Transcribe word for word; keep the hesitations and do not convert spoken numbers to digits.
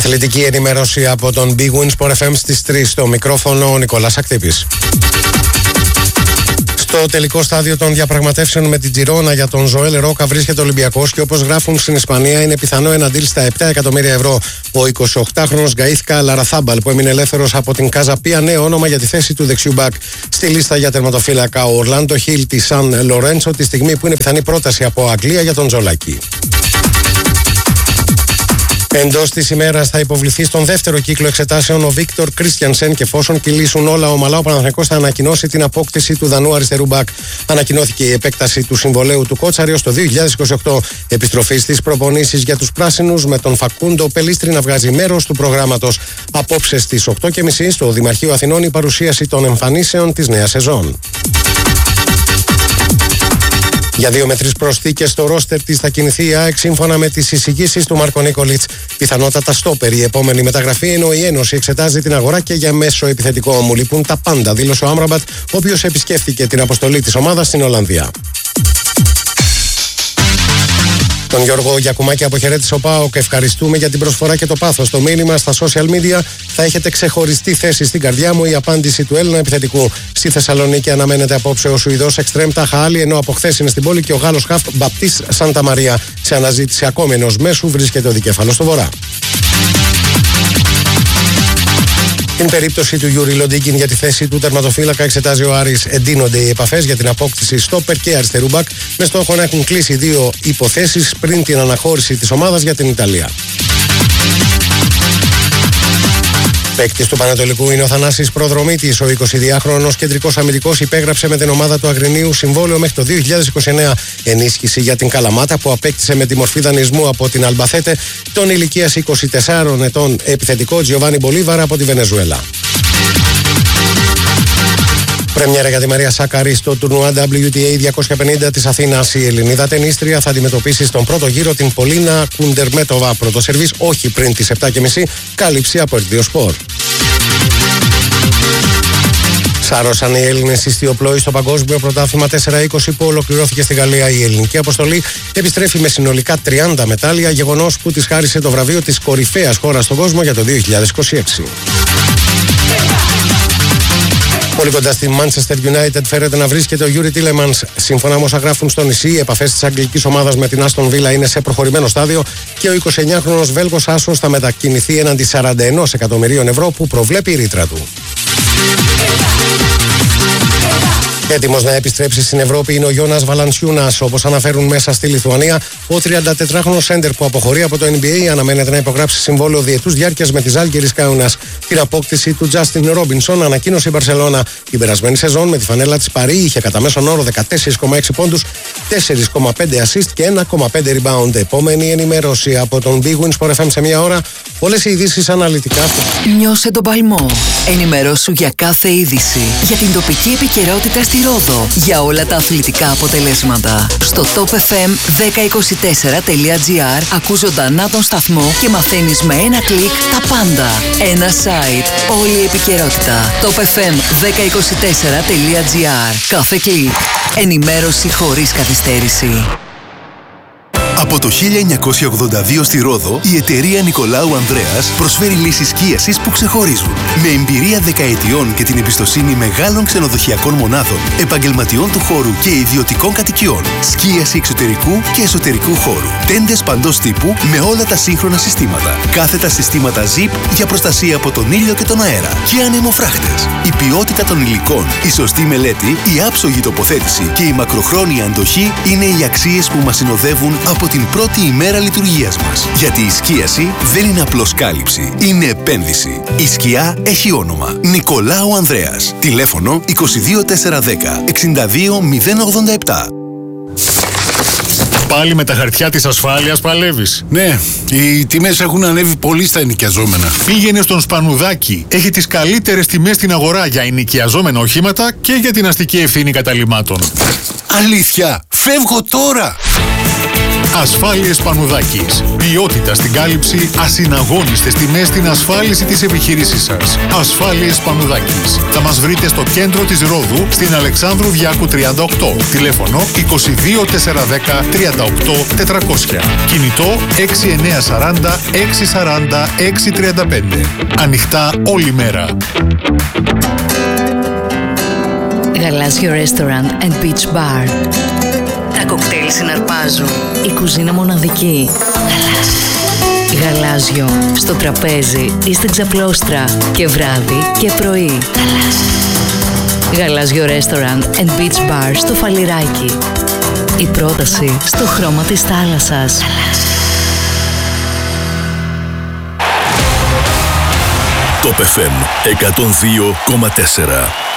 Αθλητική ενημέρωση από τον Big Win Sport εφ εμ στις τρεις. Στο μικρόφωνο ο Νικόλας Ακτύπης. Στο τελικό στάδιο των διαπραγματεύσεων με την Τζιρόνα για τον Ζωέλ Ρόκα βρίσκεται ο Ολυμπιακός και όπως γράφουν στην Ισπανία είναι πιθανό ένα deal στα επτά εκατομμύρια ευρώ. Ο εικοσιοκτάχρονος Γκαΐθκα Λαραθάμπαλ που έμεινε ελεύθερος από την Καζαπία, νέο όνομα για τη θέση του δεξιού μπακ στη λίστα για τερματοφύλακα. Ο Ορλάντο Χιλ τη Σαν Λορέντσο τη στιγμή που είναι πιθανή πρόταση από Αγγλία για τον Τζολάκη. Εντός της ημέρας θα υποβληθεί στον δεύτερο κύκλο εξετάσεων ο Βίκτορ Κρίστιανσεν και εφόσον κυλήσουν όλα ομαλά, ο Παναθηναϊκός θα ανακοινώσει την απόκτηση του Δανού αριστερού μπακ. Ανακοινώθηκε η επέκταση του συμβολαίου του Κότσαρη ως το δύο χιλιάδες είκοσι οκτώ. Επιστροφή στις προπονήσεις για τους πράσινους με τον Φακούντο Πελίστρη να βγάζει μέρος του προγράμματος. Απόψε στις οκτώ και μισή στο Δημαρχείο Αθηνών η παρουσίαση των εμφανίσεων της νέας σεζόν. Για δύο με τρεις προσθήκες στο ρόστερ της θα κινηθεί η ΑΕΚ σύμφωνα με τις εισηγήσεις του Μάρκο Νίκολιτς. Πιθανότατα στόπερ η επόμενη μεταγραφή, ενώ η Ένωση εξετάζει την αγορά και για μέσο επιθετικό. Μου λείπουν τα πάντα, δήλωσε ο Άμραμπατ, ο οποίος επισκέφθηκε την αποστολή της ομάδας στην Ολλανδία. Τον Γιώργο Γιακουμάκη αποχαιρέτησε ο ΠΑΟΚ. Ευχαριστούμε για την προσφορά και το πάθος. Το μήνυμα στα social media: θα έχετε ξεχωριστή θέση στην καρδιά μου. Η απάντηση του Έλληνα επιθετικού. Στη Θεσσαλονίκη αναμένεται απόψε ο Σουηδός Εκστρέμ Ταχαάλη, ενώ από χθες είναι στην πόλη και ο Γάλλος χαφ Μπαπτίς Σάντα Μαρία. Σε αναζήτηση ακόμη ενός μέσου βρίσκεται ο δικέφαλος στο βορρά. Στην περίπτωση του Γιούρι Λοντίγκιν για τη θέση του τερματοφύλακα εξετάζει ο Άρης. Εντείνονται οι επαφές για την απόκτηση στόπερ και αριστερού μπακ με στόχο να έχουν κλείσει δύο υποθέσεις πριν την αναχώρηση της ομάδας για την Ιταλία. Παίκτης του Πανατολικού είναι ο Θανάσης Προδρομίτης. Ο εικοσιδυάχρονος κεντρικός αμυντικός υπέγραψε με την ομάδα του Αγρινίου συμβόλαιο μέχρι το δύο χιλιάδες είκοσι εννέα. Ενίσχυση για την Καλαμάτα που απέκτησε με τη μορφή δανεισμού από την Αλμπαθέτε τον ηλικίας είκοσι τεσσάρων ετών επιθετικό Τζιοβάνι Μπολίβαρα από τη Βενεζουέλα. Πρεμιέρα για τη Μαρία Σάκαρη στο τουρνουά ντάμπλιου τι έι διακόσια πενήντα της Αθήνας. Η Ελληνίδα τενίστρια θα αντιμετωπίσει στον πρώτο γύρο την Πολίνα Κουντερμέτοβα. Πρώτο σερβίς όχι πριν τις επτά και μισή. Κάλυψη από Ερτδίο Σπορ. Σάρωσαν οι Έλληνες ιστιοπλόοι στο Παγκόσμιο Πρωτάθλημα τέσσερα είκοσι που ολοκληρώθηκε στη Γαλλία. Η ελληνική αποστολή επιστρέφει με συνολικά τριάντα μετάλλια, γεγονός που της χάρισε το βραβείο της κορυφαίας χώρας στον κόσμο για το δύο χιλιάδες είκοσι έξι. Πολύ κοντά στη Manchester United φέρεται να βρίσκεται ο Γιούρι Τίλεμανς. Σύμφωνα με όσα γράφουν στο νησί, οι επαφές της αγγλικής ομάδας με την Άστον Βίλα είναι σε προχωρημένο στάδιο και ο εικοσιεννιάχρονος Βέλγος άσος θα μετακινηθεί έναντι σαράντα ένα εκατομμυρίων ευρώ που προβλέπει η ρήτρα του. Έτοιμος να επιστρέψει στην Ευρώπη είναι ο Γιώνας Βαλανσιούνας. Όπως αναφέρουν μέσα στη Λιθουανία, ο τριαντατετράχρονος σέντερ που αποχωρεί από το N B A αναμένεται να υπογράψει συμβόλαιο διετούς διάρκειας με τη Ζάλγκιρις Κάουνας. Την απόκτηση του Τζάστιν Ρόμπινσον ανακοίνωσε η Μπαρσελόνα. Την περασμένη σεζόν με τη φανέλα της Παρί είχε κατά μέσον όρο δεκατέσσερα κόμμα έξι πόντους, τέσσερα κόμμα πέντε assist και ένα κόμμα πέντε rebound. Επόμενη ενημέρωση από τον Big Win Sport εφ εμ σε μία ώρα. Όλες οι ειδήσεις αναλυτικά. Νιώσε τον παλμό. Ενημερώσου για κάθε είδηση. Για την τοπική επικαιρότητα στη Ρόδο. Για όλα τα αθλητικά αποτελέσματα. Στο top εφ εμ δέκα είκοσι τέσσερα τελεία τζι άρ ακούς ζωντανά τον σταθμό και μαθαίνεις με ένα κλικ τα πάντα. Ένα site. Όλη η επικαιρότητα. top εφ εμ δέκα είκοσι τέσσερα τελεία τζι άρ. Κάθε κλικ. Ενημέρωση χωρίς καθυστέρηση. Από το χίλια εννιακόσια ογδόντα δύο στη Ρόδο, η εταιρεία Νικολάου Ανδρέας προσφέρει λύσεις σκίασης που ξεχωρίζουν. Με εμπειρία δεκαετιών και την εμπιστοσύνη μεγάλων ξενοδοχειακών μονάδων, επαγγελματιών του χώρου και ιδιωτικών κατοικιών. Σκίαση εξωτερικού και εσωτερικού χώρου. Τέντες παντός τύπου με όλα τα σύγχρονα συστήματα. Κάθετα συστήματα ζιπ για προστασία από τον ήλιο και τον αέρα. Και ανεμοφράχτες. Η ποιότητα των υλικών, η σωστή μελέτη, η άψογη τοποθέτηση και η μακροχρόνια αντοχή είναι οι αξίες που μας συνοδεύουν από την πρώτη ημέρα λειτουργίας μας. Γιατί η σκίαση δεν είναι απλώς κάλυψη, είναι επένδυση. Η σκιά έχει όνομα. Νικολάου Ανδρέας. Τηλέφωνο είκοσι δύο τετρακόσια δέκα εξήντα δύο μηδέν ογδόντα επτά. Πάλι με τα χαρτιά της ασφάλειας παλεύεις? Ναι, οι τιμές έχουν ανέβει πολύ στα ενοικιαζόμενα. Πήγαινε στον Σπανουδάκη. Έχει τις καλύτερες τιμές στην αγορά για ενοικιαζόμενα οχήματα και για την αστική ευθύνη καταλυμάτων. Αλήθεια, φεύγω τώρα! Ασφάλειες Πανουδάκης. Ποιότητα στην κάλυψη, ασυναγώνιστες τιμές στην ασφάλιση της επιχείρησής σας. Ασφάλειες Πανουδάκης. Θα μας βρείτε στο κέντρο της Ρόδου, στην Αλεξάνδρου Διάκου τριάντα οκτώ. Τηλέφωνο είκοσι δύο τετρακόσια δέκα τριάντα οκτώ τετρακόσια. Κινητό έξι εννιά σαράντα έξι σαράντα έξι τριάντα πέντε. Ανοιχτά όλη μέρα. Γαλάζιο Restaurant and Beach Bar. Τα κοκτέιλ συναρπάζουν. Η κουζίνα μοναδική. Γαλάζιο. Γαλάζιο. Στο τραπέζι ή στην ξαπλώστρα. Και βράδυ και πρωί. Γαλάζιο. Γαλάζιο Restaurant and Beach Bar στο Φαλιράκι. Η πρόταση στο χρώμα της θάλασσας. Top εφ εμ εκατόν δύο κόμμα τέσσερα.